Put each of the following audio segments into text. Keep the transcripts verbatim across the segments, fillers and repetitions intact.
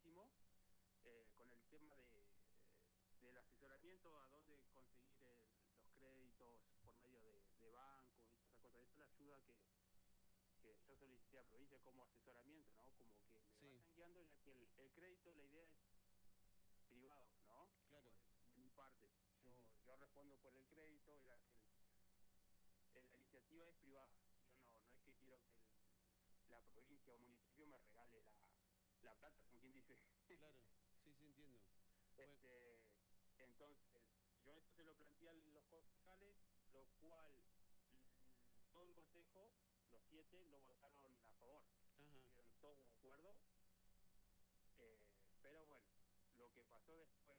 muchísimo eh, con el tema de, eh, del asesoramiento, a dónde conseguir el, los créditos por medio de, de bancos y todas esas cosas. Eso le ayuda que, que yo solicité a provincia como asesoramiento, ¿no? Como que me Sí, vayan guiando, ya que el, el crédito, la idea es privado, ¿no? claro. Como es de mi parte. Ujú. Yo, yo respondo por el crédito, ya que el, el- la iniciativa es privada. Yo no, no es que quiero que el, la provincia o municipio me regale la, la plata, como quien dice. Claro, sí, sí, entiendo. Bueno, este, entonces, yo esto se lo planteé a los concejales, lo cual mm, todo el consejo, los siete, lo votaron a favor. ajá, Estuvieron todos de acuerdo. Eh, pero bueno, lo que pasó después,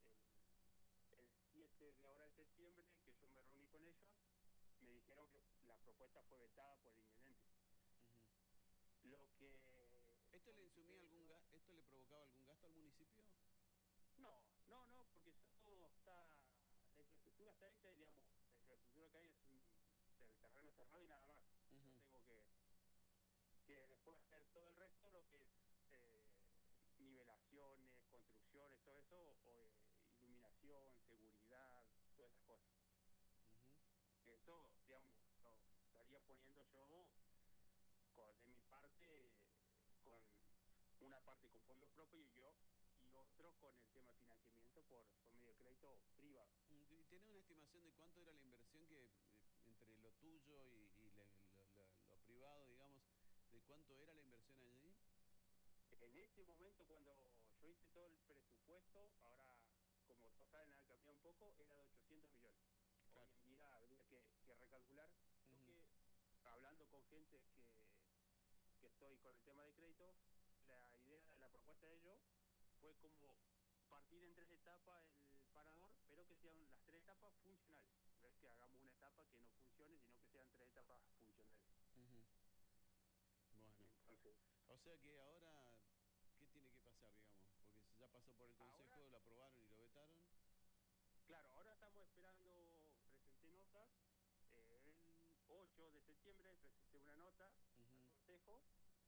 el, el siete de ahora de septiembre, que yo me reuní con ellos, me dijeron que la propuesta fue vetada por el intendente. ujú. Lo que ¿Esto le insumía solicité algún yo, ga- esto le provocaba algún gasto al municipio? no, no, no, porque ya todo está, la infraestructura está hecha y digamos, la infraestructura que hay es un, el terreno cerrado y nada más. Yo Ujú. tengo que, que después hacer todo el resto, lo que es eh, nivelaciones, construcciones, todo eso, o, eh, iluminación, seguridad, todas esas cosas. Ujú. Eso, digamos, lo estaría poniendo yo con, de mi parte, con una parte con fondos propios y yo, y otro con el tema de financiamiento por, por medio de crédito privado. Mm, ¿y tiene una estimación de cuánto era la inversión que eh, entre lo tuyo y, y la- lo, lo- lo privado, digamos, de cuánto era la inversión allí? En ese momento, cuando yo hice todo el presupuesto, ahora, como todos saben, ha cambiado un poco, era de ochocientos millones. Hoy Claro. en día habría que, que recalcular. Lo Ujú. que, hablando con gente que, que estoy con el tema de créditos, la idea de la propuesta de ellos fue como partir en tres etapas el parador, pero que sean las tres etapas funcionales. No es que hagamos una etapa que no funcione, sino que sean tres etapas funcionales. Ujú. Bueno, Entonces, o sea que ahora, ¿qué tiene que pasar, digamos? Porque si ya pasó por el ahora, consejo, lo aprobaron y lo vetaron. claro, ahora estamos esperando, presenté notas, eh, el ocho de septiembre presenté una nota al Ujú. Consejo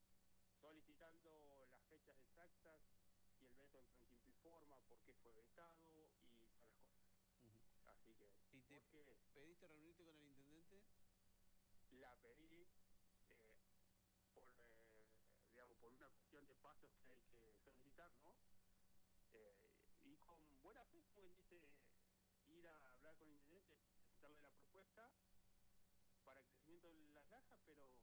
solicitando las fechas exactas, si el veto entró en tiempo y forma, por qué fue vetado y todas las cosas. Ujú. Así que, ¿Y te porque pediste reunirte con el intendente? la pedí eh, por, eh, digamos, por una cuestión de pasos que hay que solicitar, ¿no? Eh, y con buena fe, como él dice, ir a hablar con el intendente, presentarle la propuesta para el crecimiento de las lajas, pero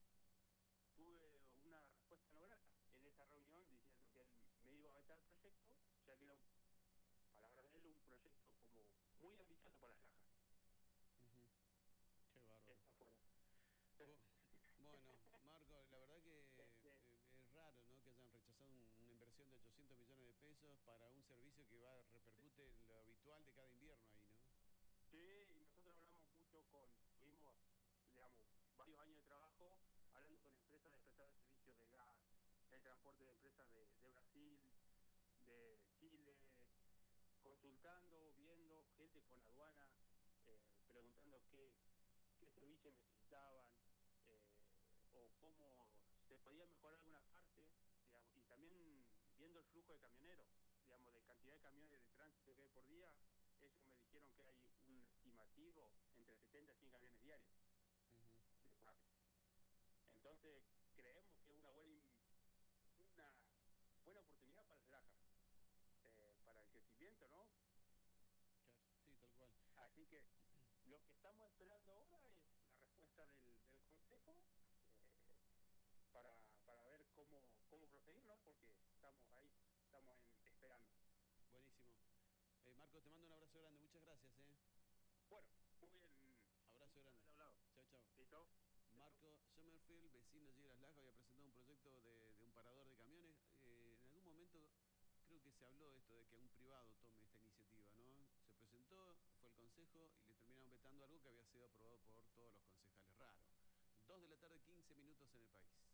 tuve una respuesta no grata en esa reunión diciendo que él me iba a vetar el proyecto, ya que era, palabras de él, un proyecto como muy ambicioso para las lajas. Ujú. Qué bárbaro. Esa fue la... Bu- Bueno, Marco, la verdad que este, eh, es raro, ¿no? Que hayan rechazado un- una inversión de ochocientos millones de pesos para un servicio que va repercute en lo habitual de cada invierno ahí, ¿no? sí, y nosotros hablamos mucho con, tuvimos, digamos, varios años de trabajo hablando con empresas de prestar el servicio de gas, de transporte de empresas de, de Brasil, de Chile, consultando, viendo, gente con aduana, eh, preguntando qué, qué servicios necesitaban, eh, o cómo se podía mejorar alguna parte, digamos, y también viendo el flujo de camioneros, digamos, de cantidad de camiones de tránsito que hay por día. Ellos me dijeron que hay un estimativo entre setenta y cien camiones diarios Ujú. de tráfico. Entonces, creemos que es una buena, una buena oportunidad para el Laja, eh, para el crecimiento, ¿no? Claro, sí, tal cual. Así que lo que estamos esperando ahora es la respuesta del, del Consejo, eh, para, para ver cómo, cómo proseguir, ¿no? Porque estamos ahí, estamos en, esperando. Buenísimo. Eh, Marcos, te mando un abrazo grande. Muchas gracias, ¿eh? Bueno, muy bien, Abrazo gusto grande. haber hablado. Chao, chao. ¿Listo? ¿Listo? Marco Sommerfield, vecino de Las Lajas, había presentado un proyecto de, de un parador de camiones. Eh, en algún momento creo que se habló de esto, de que un privado tome esta iniciativa, ¿no? Se presentó, fue el consejo y le terminaron vetando algo que había sido aprobado por todos los concejales. Raro. Dos de la tarde, quince minutos en el país.